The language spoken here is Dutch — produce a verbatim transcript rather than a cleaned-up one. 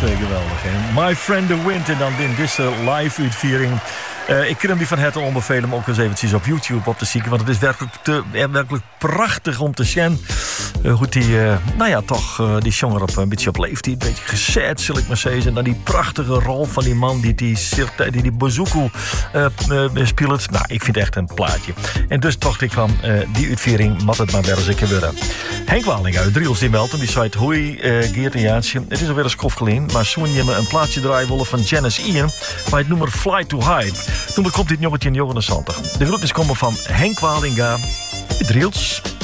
geweldig. Hè? My Friend the Wind en dan in deze live-uitviering. Uh, ik kan hem die van het onbevelen om ook eens eventjes op YouTube op te zien. Want het is werkelijk, te, ja, werkelijk prachtig om te zien. Uh, hoe die, uh, nou ja, toch, uh, die jonger op een beetje op leeftijd. Een beetje gezet, zal ik maar zeggen. En dan die prachtige rol van die man die die, die, die Bouzoukou uh, uh, speelt. Nou, ik vind het echt een plaatje. En dus dacht ik van, uh, die uitviering moet het maar weer eens een keer worden. Henk Waling uit Driels die meldt en die zei: hoi, uh, Geert en Jaatje. Het is alweer een skofgelien, maar zoen je me een plaatje draaien willen van Janice Ian bij het nummer Fly to High. Toen komt dit jongetje in Johannes Santer. De groetnis komen van Henk Walinga, Driels.